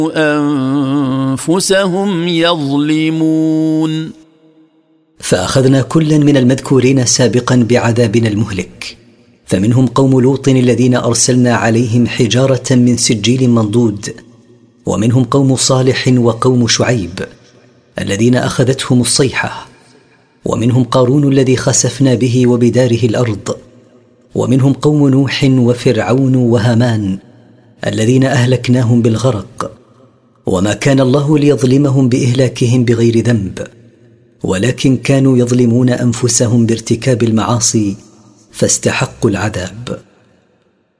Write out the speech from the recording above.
أنفسهم يظلمون. فأخذنا كلا من المذكورين سابقا بعذابنا المهلك، فمنهم قوم لوط الذين أرسلنا عليهم حجارة من سجيل منضود، ومنهم قوم صالح وقوم شعيب الذين أخذتهم الصيحة، ومنهم قارون الذي خسفنا به وبداره الأرض، ومنهم قوم نوح وفرعون وهامان الذين أهلكناهم بالغرق. وما كان الله ليظلمهم بإهلاكهم بغير ذنب، ولكن كانوا يظلمون أنفسهم بارتكاب المعاصي فاستحقوا العذاب.